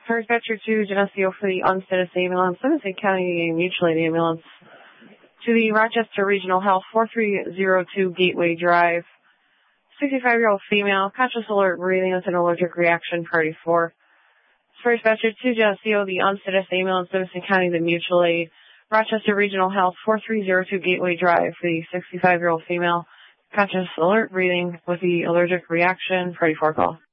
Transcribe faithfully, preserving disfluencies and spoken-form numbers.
First Dispatcher to Geneseo for the Unstatus Ambulance, Livingston County Mutual Aid Ambulance to the Rochester Regional Health four three zero two Gateway Drive. sixty-five-year-old female, conscious alert, breathing with an allergic reaction, priority four. First Dispatcher to Geneseo, the Unstatus Ambulance, Livingston County, the Mutual Aid, Rochester Regional Health four three zero two Gateway Drive for the sixty-five-year-old female, conscious alert, breathing with the allergic reaction, priority four call.